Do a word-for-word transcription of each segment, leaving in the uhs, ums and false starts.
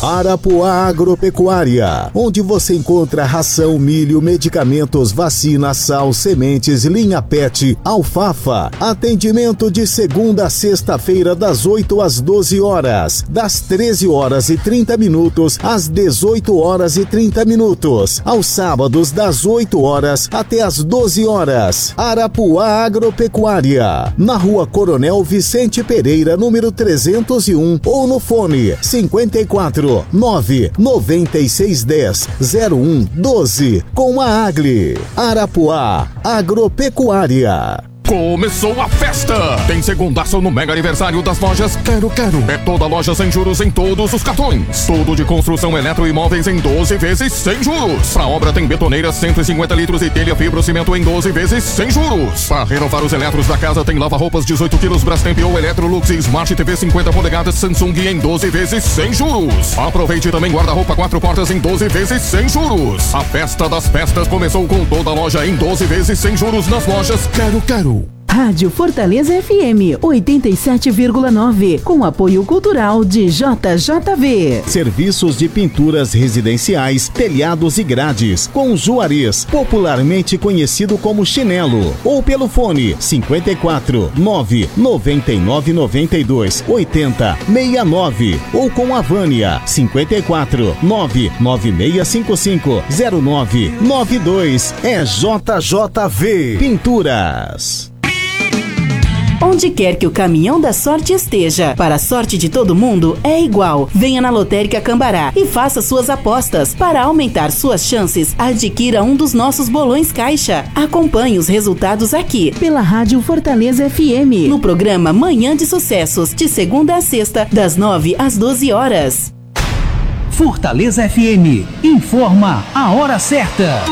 Arapuá Agropecuária, onde você encontra ração, milho, medicamentos, vacina, sal, sementes, linha pet, alfafa. Atendimento de segunda a sexta-feira das oito às doze horas, das treze horas e trinta minutos às dezoito horas e trinta minutos, aos sábados das oito horas até às doze horas. Arapuá Agropecuária, na Rua Coronel Vicente Pereira, número trezentos e um, ou no fone cinquenta e quatro, nove noventa e seis dez, zero um doze, com a Agli. Arapuá Agropecuária. Começou a festa! Tem segundaço no mega aniversário das lojas Quero Quero. É toda loja sem juros em todos os cartões. Tudo de construção eletroimóveis em doze vezes sem juros. Pra obra tem betoneira cento e cinquenta litros e telha fibrocimento em doze vezes sem juros. Pra renovar os eletros da casa tem lava-roupas dezoito quilos Brastemp ou Electrolux e Smart T V cinquenta polegadas Samsung em doze vezes sem juros. Aproveite também guarda-roupa quatro portas em doze vezes sem juros. A festa das festas começou com toda a loja em doze vezes sem juros nas lojas Quero Quero. Rádio Fortaleza F M oitenta e sete vírgula nove, com apoio cultural de J J V. Serviços de pinturas residenciais, telhados e grades, com Juarez, popularmente conhecido como Chinelo, ou pelo fone cinquenta e quatro, nove noventa e nove noventa e dois, oitenta sessenta e nove, ou com a Vânia cinquenta e quatro, nove nove seis cinco cinco, zero nove nove dois. É J J V Pinturas. Onde quer que o caminhão da sorte esteja, para a sorte de todo mundo é igual. Venha na Lotérica Cambará e faça suas apostas. Para aumentar suas chances, adquira um dos nossos bolões caixa. Acompanhe os resultados aqui, pela Rádio Fortaleza F M, no programa Manhã de Sucessos, de segunda a sexta, das nove às doze horas. Fortaleza F M informa a hora certa.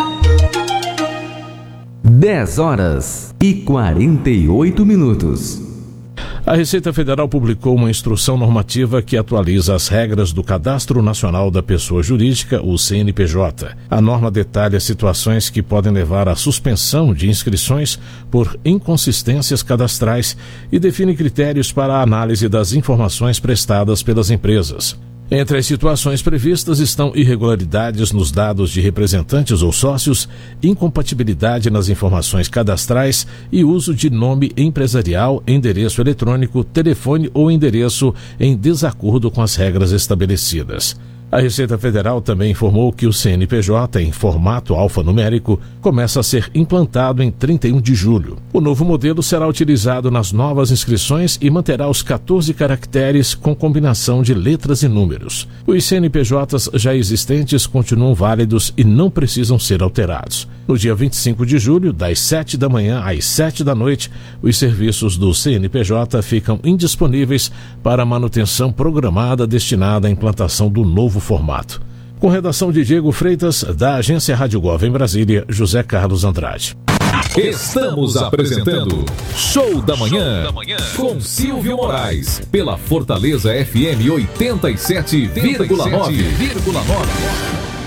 dez horas e quarenta e oito minutos. A Receita Federal publicou uma instrução normativa que atualiza as regras do Cadastro Nacional da Pessoa Jurídica, o C N P J. A norma detalha situações que podem levar à suspensão de inscrições por inconsistências cadastrais e define critérios para a análise das informações prestadas pelas empresas. Entre as situações previstas estão irregularidades nos dados de representantes ou sócios, incompatibilidade nas informações cadastrais e uso de nome empresarial, endereço eletrônico, telefone ou endereço em desacordo com as regras estabelecidas. A Receita Federal também informou que o C N P J, em formato alfanumérico, começa a ser implantado em trinta e um de julho. O novo modelo será utilizado nas novas inscrições e manterá os quatorze caracteres com combinação de letras e números. Os C N P Js já existentes continuam válidos e não precisam ser alterados. No dia vinte e cinco de julho, das sete da manhã às sete da noite, os serviços do C N P J ficam indisponíveis para manutenção programada destinada à implantação do novo formato. Com redação de Diego Freitas, da Agência Rádio Gov em Brasília, José Carlos Andrade. Estamos apresentando Show da Manhã, com Silvio Moraes, pela Fortaleza F M oitenta e sete vírgula nove.